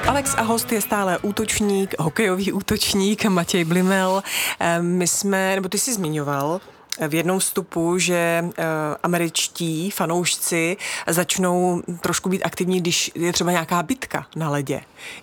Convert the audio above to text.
Alex a host je stále útočník, hokejový útočník Matěj Blimel. Ty jsi zmiňoval v jednom vstupu, že američtí fanoušci začnou trošku být aktivní, když je třeba nějaká bitka na ledě.